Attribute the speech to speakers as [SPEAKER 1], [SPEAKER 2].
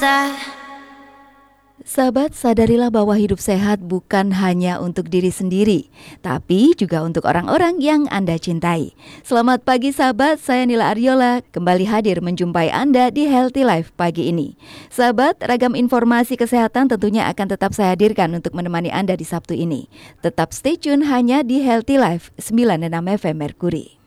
[SPEAKER 1] Sahabat, sadarilah bahwa hidup sehat bukan hanya untuk diri sendiri, tapi juga untuk orang-orang yang Anda cintai. Selamat pagi sahabat, saya Nila Aryola, kembali hadir menjumpai Anda di Healthy Life pagi ini. Sahabat, ragam informasi kesehatan tentunya akan tetap saya hadirkan untuk menemani Anda di Sabtu ini. Tetap stay tune hanya di Healthy Life 96 FM Mercury.